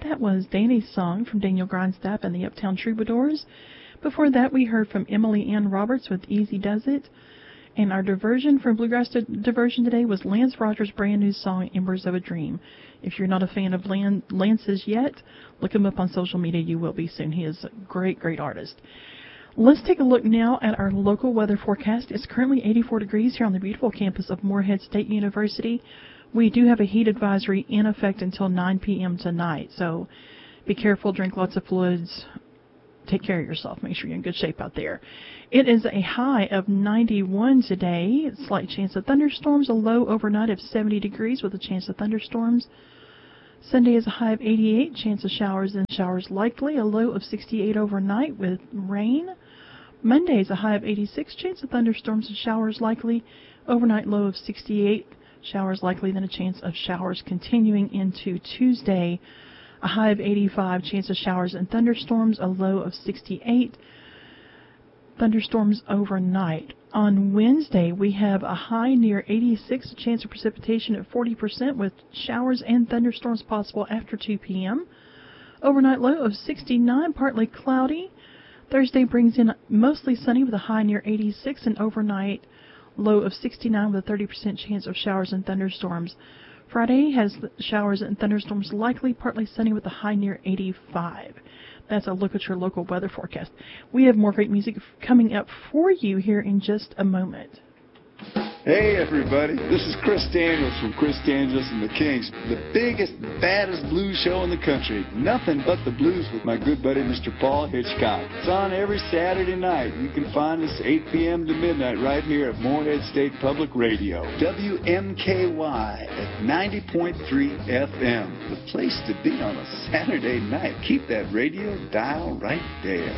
That was Danny's Song from Daniel Grindstaff and the Uptown Troubadours. Before that, we heard from Emily Ann Roberts with Easy Does It. And our diversion from Bluegrass Diversion today was Lance Rogers' brand new song, Embers of a Dream. If you're not a fan of Lance's yet, look him up on social media. You will be soon. He is a great, great artist. Let's take a look now at our local weather forecast. It's currently 84 degrees here on the beautiful campus of Morehead State University. We do have a heat advisory in effect until 9 p.m. tonight, so be careful, drink lots of fluids, take care of yourself, make sure you're in good shape out there. It is a high of 91 today, slight chance of thunderstorms, a low overnight of 70 degrees with a chance of thunderstorms. Sunday is a high of 88, chance of showers and showers likely, a low of 68 overnight with rain. Monday is a high of 86, chance of thunderstorms and showers likely, overnight low of 68. Showers likely, then a chance of showers continuing into Tuesday. A high of 85, chance of showers and thunderstorms, a low of 68. Thunderstorms overnight. On Wednesday, we have a high near 86, a chance of precipitation at 40% with showers and thunderstorms possible after 2 p.m. Overnight low of 69, partly cloudy. Thursday brings in mostly sunny with a high near 86 and overnight low of 69 with a 30% chance of showers and thunderstorms. Friday has showers and thunderstorms likely, partly sunny with a high near 85. That's a look at your local weather forecast. We have more great music coming up for you here in just a moment. Hey everybody, this is Chris Daniels from Chris Daniels and the Kings, the biggest, baddest blues show in the country. Nothing but the blues with my good buddy Mr. Paul Hitchcock. It's on every Saturday night. You can find us 8 p.m. to midnight right here at Morehead State Public Radio, WMKY at 90.3 FM. The place to be on a Saturday night. Keep that radio dial right there.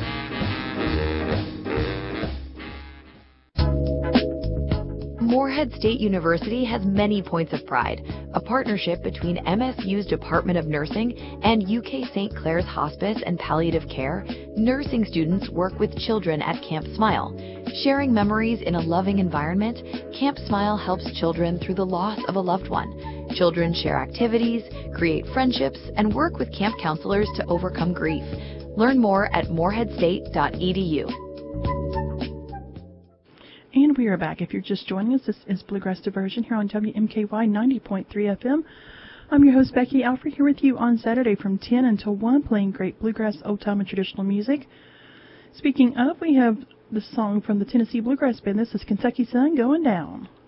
Morehead State University has many points of pride. A partnership between MSU's Department of Nursing and UK St. Clair's Hospice and Palliative Care, nursing students work with children at Camp Smile. Sharing memories in a loving environment, Camp Smile helps children through the loss of a loved one. Children share activities, create friendships, and work with camp counselors to overcome grief. Learn more at moreheadstate.edu. And we are back. If you're just joining us, this is Bluegrass Diversion here on WMKY 90.3 FM. I'm your host, Becky Alfred, here with you on Saturday from 10 until 1, playing great bluegrass, old-time, and traditional music. Speaking of, we have the song from the Tennessee Bluegrass Band. This is Kentucky Sun Going Down.